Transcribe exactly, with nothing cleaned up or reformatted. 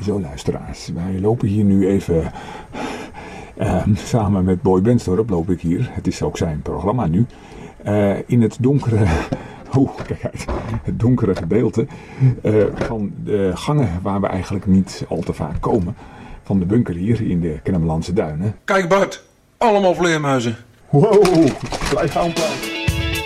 Zo luisteraars, wij lopen hier nu even... Uh, samen met Boy Benstorp loop ik hier, het is ook zijn programma nu, uh, in het donkere... Oh, kijk uit. Het donkere gedeelte uh, van de gangen waar we eigenlijk niet al te vaak komen. Van de bunker hier in de Kennemerlandse Duinen. Kijk Bart, allemaal vleermuizen. Wow, blijf aan plaats.